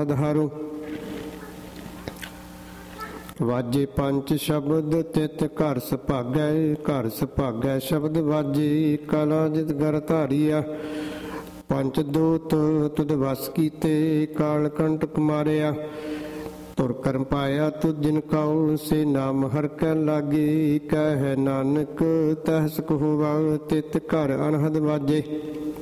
ਆਧਾਰੂ। ਵਾਜੇ ਪੰਚ ਸ਼ਬਦ ਤਿਤ ਘਰ ਸੁਭਾਗੈ, ਘਰ ਸੁਭਾਗੈ ਸ਼ਬਦ ਵਾਜੇ, ਕਲਾ ਜਿਤ ਘਰ ਧਾਰੀਆ। ਪੰਚ ਦੋਤ ਤੁਧ ਵਸ ਕੀਤੇ, ਕਾਲ ਕੰਟਕ ਮਾਰਿਆ। ਤੁਰ ਕਰਮ ਪਾਇਆ ਤੁਧ ਜਿਨ ਕਉ, ਸੇ ਨਾਮ ਹਰਿ ਕੈ ਲਾਗੇ। ਕਹਿ ਨਾਨਕ ਤਹਿ ਸੁਖ ਹੋਵਾ, ਤਿਤ ਘਰ ਅਨਹਦ ਵਾਜੇ।